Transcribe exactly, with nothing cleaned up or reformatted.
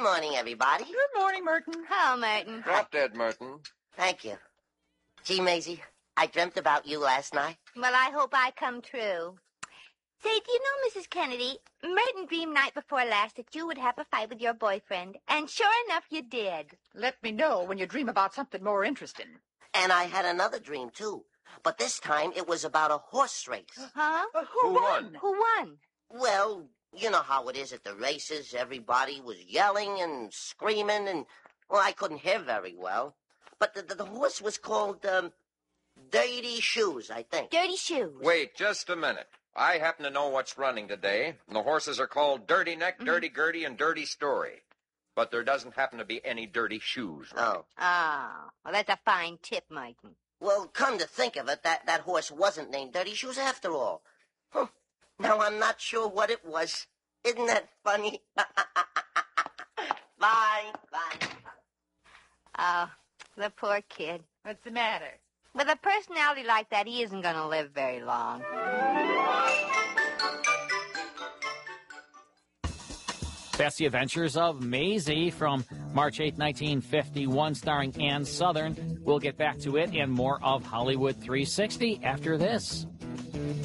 morning, everybody. Good morning, Merton. Hello, Merton. Drop dead, Merton. Thank you. Gee, Maisie, I dreamt about you last night. Well, I hope I come true. Say, do you know, Missus Kennedy, Merton dreamed night before last that you would have a fight with your boyfriend, and sure enough, you did. Let me know when you dream about something more interesting. And I had another dream, too. But this time, it was about a horse race. Huh? Uh, who, Who won? won? Who won? Well, you know how it is at the races. Everybody was yelling and screaming, and, well, I couldn't hear very well. But the, the, the horse was called, um, Dirty Shoes, I think. Dirty Shoes. Wait just a minute. I happen to know what's running today, and the horses are called Dirty Neck, Mm-hmm. Dirty Gertie, and Dirty Story. But there doesn't happen to be any dirty shoes running. Oh. Oh, well, that's a fine tip, Merton. Well, come to think of it, that, that horse wasn't named Dirty Shoes after all. Huh. Now I'm not sure what it was. Isn't that funny? Bye. Bye. Oh, the poor kid. What's the matter? With a personality like that, he isn't going to live very long. That's The Adventures of Maisie from March eighth, nineteen fifty-one, starring Ann Sothern. We'll get back to it and more of Hollywood three sixty after this.